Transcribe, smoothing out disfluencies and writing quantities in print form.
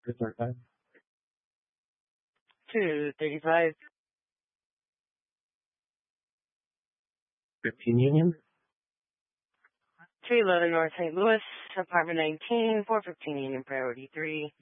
Start time. 235. 15 Union. 311 North St. Louis, apartment 19, 415 Union, priority 3.